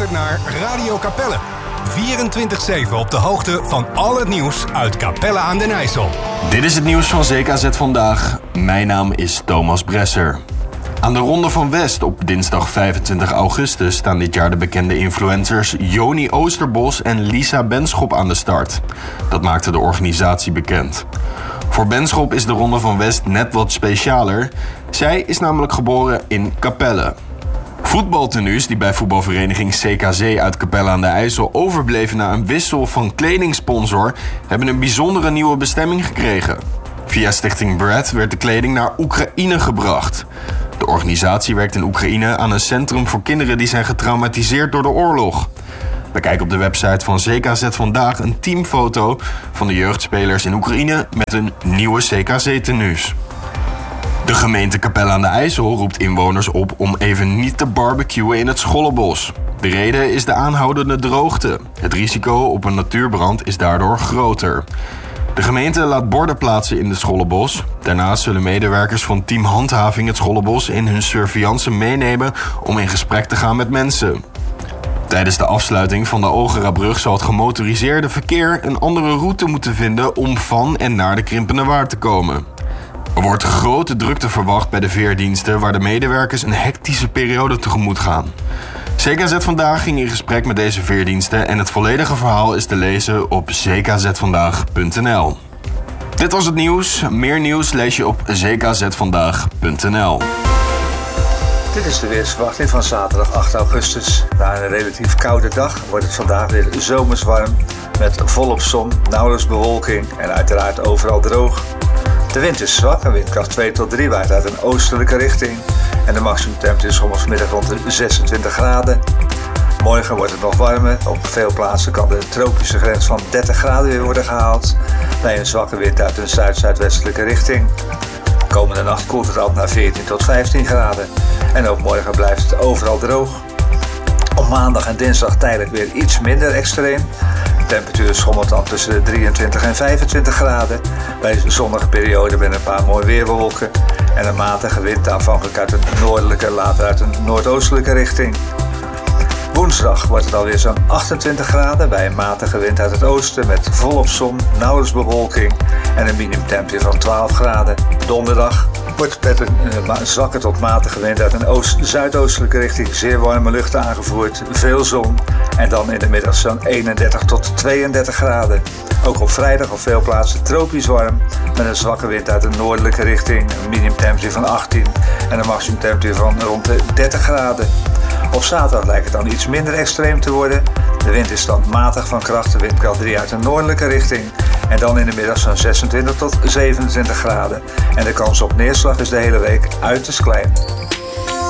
luistert naar Radio Capelle. 24/7 op de hoogte van al het nieuws uit Capelle aan den IJssel. Dit is het nieuws van ZKZ Vandaag. Mijn naam is Thomas Bresser. Aan de Ronde van West op dinsdag 25 augustus staan dit jaar de bekende influencers Joni Oosterbos en Lisa Benschop aan de start. Dat maakte de organisatie bekend. Voor Benschop is de Ronde van West net wat specialer. Zij is namelijk geboren in Capelle. Voetbaltenues die bij voetbalvereniging CKZ uit Capelle aan de IJssel overbleven na een wissel van kledingsponsor, hebben een bijzondere nieuwe bestemming gekregen. Via Stichting Brad werd de kleding naar Oekraïne gebracht. De organisatie werkt in Oekraïne aan een centrum voor kinderen die zijn getraumatiseerd door de oorlog. Bekijk op de website van ZKZ Vandaag een teamfoto van de jeugdspelers in Oekraïne met een nieuwe CKZ-tenues. De gemeente Capelle aan de IJssel roept inwoners op om even niet te barbecuen in het Schollebos. De reden is de aanhoudende droogte. Het risico op een natuurbrand is daardoor groter. De gemeente laat borden plaatsen in het Schollebos. Daarnaast zullen medewerkers van Team Handhaving het Schollebos in hun surveillance meenemen om in gesprek te gaan met mensen. Tijdens de afsluiting van de Ogerabrug zal het gemotoriseerde verkeer een andere route moeten vinden om van en naar de Krimpende Waard te komen. Er wordt grote drukte verwacht bij de veerdiensten waar de medewerkers een hectische periode tegemoet gaan. ZKZ Vandaag ging in gesprek met deze veerdiensten en het volledige verhaal is te lezen op zkzvandaag.nl. Dit was het nieuws. Meer nieuws lees je op zkzvandaag.nl. Dit is de weersverwachting van zaterdag 8 augustus. Na een relatief koude dag wordt het vandaag weer zomers warm met volop zon, nauwelijks bewolking en uiteraard overal droog. De wind is zwak en windkracht 2 tot 3 waait uit een oostelijke richting. En de maximumtemperatuur is vanmiddag rond de 26 graden. Morgen wordt het nog warmer. Op veel plaatsen kan de tropische grens van 30 graden weer worden gehaald. Bij een zwakke wind uit een zuid-zuidwestelijke richting. Komende nacht koelt het af naar 14 tot 15 graden. En ook morgen blijft het overal droog. Op maandag en dinsdag tijdelijk weer iets minder extreem. De temperatuur schommelt dan tussen de 23 en 25 graden. Bij een zonnige periode met een paar mooie weerwolken. En een matige wind aanvankelijk uit een noordelijke, later uit een noordoostelijke richting. Woensdag wordt het alweer zo'n 28 graden bij een matige wind uit het oosten met volop zon, nauwelijks bewolking en een minimumtemperatuur van 12 graden. Donderdag wordt met een zwakke tot matige wind uit een zuidoostelijke richting zeer warme lucht aangevoerd, veel zon en dan in de middag zo'n 31 tot 32 graden. Ook op vrijdag op veel plaatsen tropisch warm met een zwakke wind uit een noordelijke richting, een minimumtemperatuur van 18 en een maximumtemperatuur van rond de 30 graden. Op zaterdag lijkt het dan iets minder extreem te worden. De wind is dan matig van kracht, de windkracht 3 uit een noordelijke richting. En dan in de middag zo'n 26 tot 27 graden. En de kans op neerslag is de hele week uiterst klein.